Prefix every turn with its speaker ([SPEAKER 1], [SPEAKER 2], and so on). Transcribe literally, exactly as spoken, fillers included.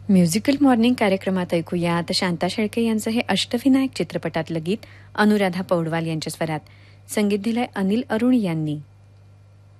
[SPEAKER 1] Musical morning कार्यक्रमात ऐकूयात शांता शेळके यांचं हे अष्टविनायक चित्रपटातलं गीत अनुराधा पौडवाल यांच्या स्वरात. संगीत दिलंय अनिल अरुण यांनी.